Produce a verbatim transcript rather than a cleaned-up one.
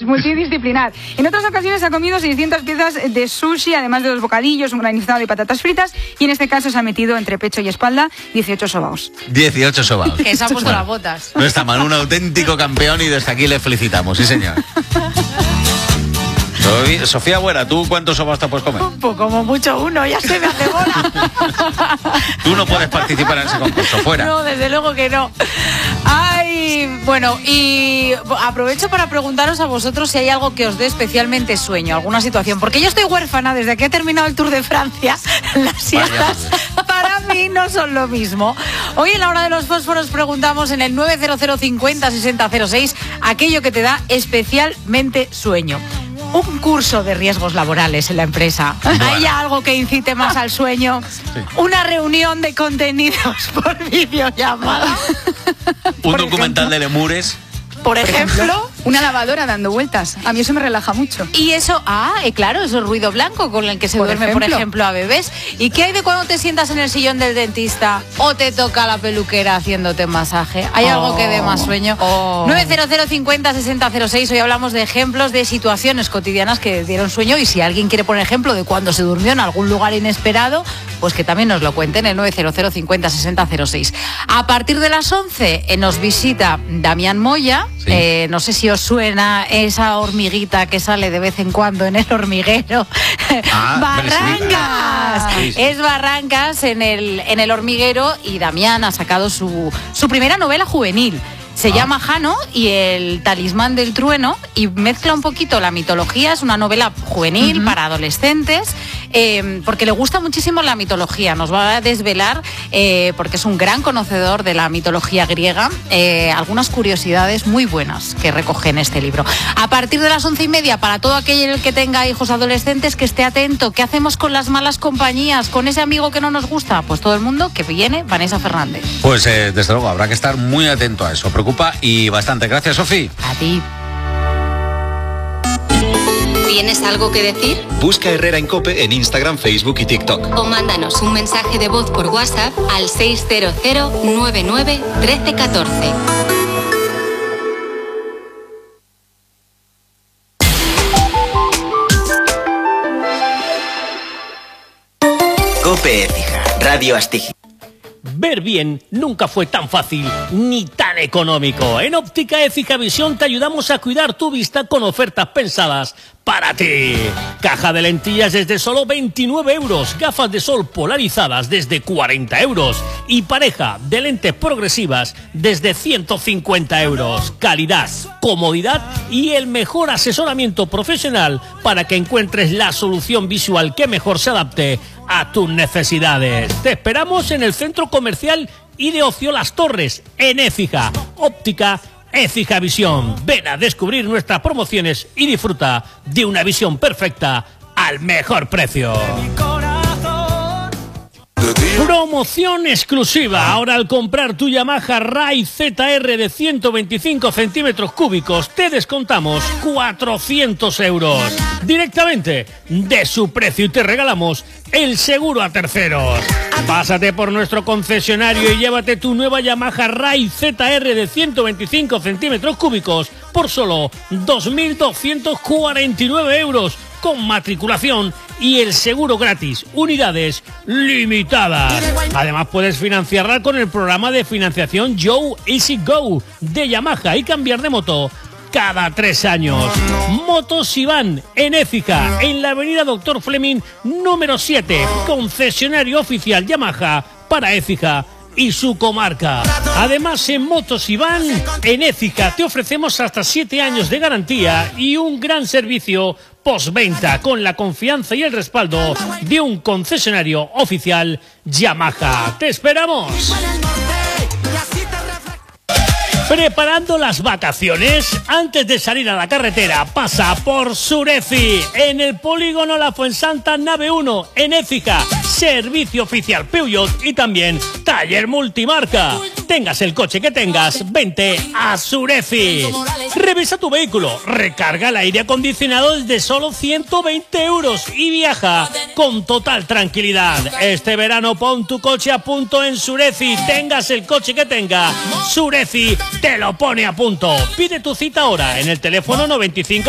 multidisciplinar. En otras ocasiones ha comido seiscientas piezas de sushi, además de dos bocadillos, un granizado de patatas fritas, y en este caso se ha metido entre pecho y espalda dieciocho sobaos. dieciocho sobaos. Que se ha puesto bueno, las botas. No está mal, un auténtico campeón y desde aquí le felicitamos, sí señor. Sofía Buera, ¿tú cuántos sobaos te puedes comer? Pues como mucho uno, ya se me hace bola. Tú no puedes participar en ese concurso, fuera. No, desde luego que no. Ay, bueno, y aprovecho para preguntaros a vosotros si hay algo que os dé especialmente sueño, alguna situación, porque yo estoy huérfana desde que he terminado el Tour de Francia. Las siestas para mí no son lo mismo. Hoy en la hora de los fósforos preguntamos en el nueve cero cero cincuenta sesenta cero seis aquello que te da especialmente sueño. Un curso de riesgos laborales en la empresa. Bueno. ¿Hay algo que incite más al sueño? Sí. Una reunión de contenidos por videollamada. Un por documental ejemplo. de lemures. Por ejemplo, una lavadora dando vueltas. A mí eso me relaja mucho. Y eso, ah, eh, claro, eso es ruido blanco con el que se por duerme, ejemplo. por ejemplo, a bebés. ¿Y qué hay de cuando te sientas en el sillón del dentista o te toca la peluquera haciéndote masaje? ¿Hay oh. algo que dé más sueño? Oh. nueve cero cero cincuenta sesenta cero seis. Hoy hablamos de ejemplos de situaciones cotidianas que dieron sueño, y si alguien quiere poner ejemplo de cuando se durmió en algún lugar inesperado, pues que también nos lo cuenten en nueve cero cero cincuenta sesenta cero seis. A partir de las once eh, nos visita Damián Moya. Sí. Eh, no sé si os suena esa hormiguita que sale de vez en cuando en el hormiguero. Ah, Barrancas. Sí, sí. Es Barrancas en el, en el hormiguero, y Damián ha sacado su, su primera novela juvenil. Se ah. llama Jano y el talismán del trueno, y mezcla un poquito la mitología. Es una novela juvenil uh-huh. para adolescentes, eh, porque le gusta muchísimo la mitología. Nos va a desvelar, eh, porque es un gran conocedor de la mitología griega, eh, algunas curiosidades muy buenas que recoge en este libro. A partir de las once y media, para todo aquel que tenga hijos adolescentes, que esté atento. ¿Qué hacemos con las malas compañías? ¿Con ese amigo que no nos gusta? Pues todo el mundo que viene, Vanessa Fernández. Pues eh, desde luego habrá que estar muy atento a eso. Preocupa y bastante. Gracias, Sofi. A ti. ¿Tienes algo que decir? Busca Herrera en COPE en Instagram, Facebook y TikTok. O mándanos un mensaje de voz por WhatsApp al seis cero cero nueve nueve uno tres uno cuatro. COPE Écija, Radio Astigi. Ver bien nunca fue tan fácil ni tan económico. En Óptica Écija Visión te ayudamos a cuidar tu vista con ofertas pensadas para ti. Caja de lentillas desde solo veintinueve euros, gafas de sol polarizadas desde cuarenta euros y pareja de lentes progresivas desde ciento cincuenta euros. Calidad, comodidad y el mejor asesoramiento profesional para que encuentres la solución visual que mejor se adapte a tus necesidades. Te esperamos en el Centro Comercial y de Ocio Las Torres, en Écija. Óptica Écija Visión. Ven a descubrir nuestras promociones y disfruta de una visión perfecta al mejor precio. Promoción exclusiva. Ahora, al comprar tu Yamaha Ray Z R de ciento veinticinco centímetros cúbicos, te descontamos cuatrocientos euros directamente de su precio y te regalamos el seguro a terceros. Pásate por nuestro concesionario y llévate tu nueva Yamaha Ray Z R de ciento veinticinco centímetros cúbicos por solo dos mil doscientos cuarenta y nueve euros, con matriculación y el seguro gratis, unidades limitadas. Además, puedes financiarla con el programa de financiación Joe Easy Go de Yamaha y cambiar de moto cada tres años. Motos Iván en Écija, en la avenida Doctor Fleming número siete, concesionario oficial Yamaha para Écija y su comarca. Además, en Motos Iván en Écija te ofrecemos hasta siete años de garantía y un gran servicio postventa con la confianza y el respaldo de un concesionario oficial Yamaha. ¡Te esperamos! Preparando las vacaciones, antes de salir a la carretera, pasa por Sureci, en el polígono La Fuensanta Nave uno, en Écija, servicio oficial Peugeot y también taller multimarca. Tengas el coche que tengas, vente a Sureci. Revisa tu vehículo, recarga el aire acondicionado desde solo ciento veinte euros y viaja con total tranquilidad. Este verano pon tu coche a punto en Sureci, tengas el coche que tenga, Sureci te lo pone a punto. Pide tu cita ahora en el teléfono noventa y cinco